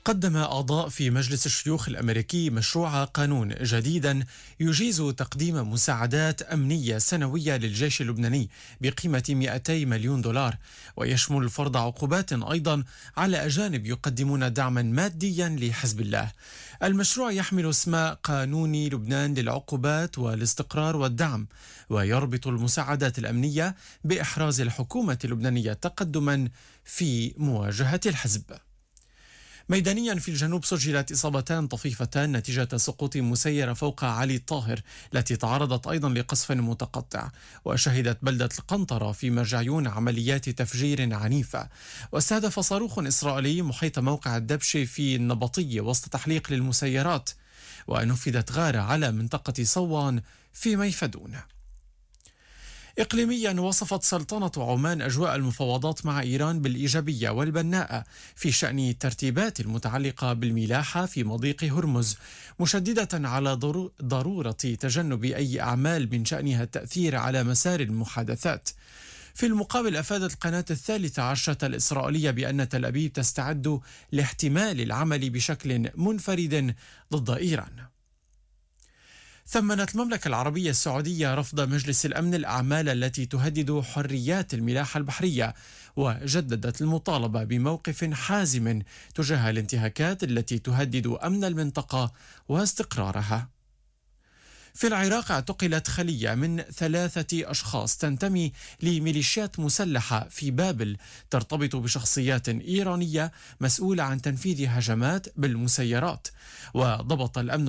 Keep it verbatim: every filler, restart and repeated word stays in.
قدم أعضاء في مجلس الشيوخ الأمريكي مشروع قانون جديدا يجيز تقديم مساعدات أمنية سنوية للجيش اللبناني بقيمة مئتي مليون دولار، ويشمل فرض عقوبات أيضا على أجانب يقدمون دعما ماديا لحزب الله. المشروع يحمل اسم قانون لبنان للعقوبات والاستقرار والدعم، ويربط المساعدات الأمنية بإحراز الحكومة اللبنانية تقدما في مواجهة الحزب. ميدانيا في الجنوب سجلت إصابتان طفيفتان نتيجة سقوط مسيرة فوق علي الطاهر التي تعرضت أيضا لقصف متقطع، وشهدت بلدة القنطرة في مرجعيون عمليات تفجير عنيفة، واستهدف صاروخ إسرائيلي محيط موقع الدبشة في النبطية وسط تحليق للمسيرات، ونفذت غارة على منطقة صوان في ميفدون. إقليميا وصفت سلطنة عمان أجواء المفاوضات مع إيران بالإيجابية والبناءة في شأن الترتيبات المتعلقة بالملاحة في مضيق هرمز، مشددة على ضرورة تجنب أي أعمال من شأنها التأثير على مسار المحادثات. في المقابل أفادت القناة الثالثة عشرة الإسرائيلية بأن تل أبيب تستعد لاحتمال العمل بشكل منفرد ضد إيران. ثمنت المملكة العربية السعودية رفض مجلس الأمن الأعمال التي تهدد حريات الملاحة البحرية، وجددت المطالبة بموقف حازم تجاه الانتهاكات التي تهدد أمن المنطقة واستقرارها. في العراق اعتقلت خلية من ثلاثة أشخاص تنتمي لميليشيات مسلحة في بابل ترتبط بشخصيات إيرانية مسؤولة عن تنفيذ هجمات بالمسيرات، وضبط الأمن